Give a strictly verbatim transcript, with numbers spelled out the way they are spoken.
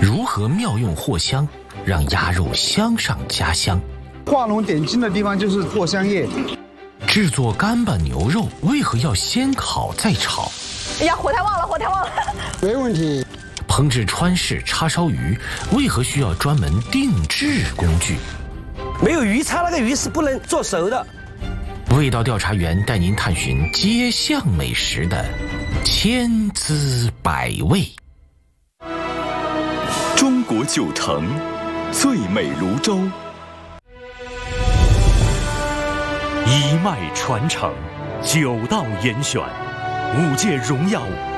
如何妙用藿香，让鸭肉香上加香？ 画龙点睛的地方就是藿香叶。 制作干巴牛肉为何要先烤再炒？ 哎呀，火太旺了，火太旺了。 没问题。 烹制川式叉烧鱼为何需要专门定制工具？ 没有鱼叉，那个鱼是不能做熟的。 味道调查员带您探寻街巷美食的千滋百味。 中国九城最美泸州， 一脉传承，九道严选，五届荣耀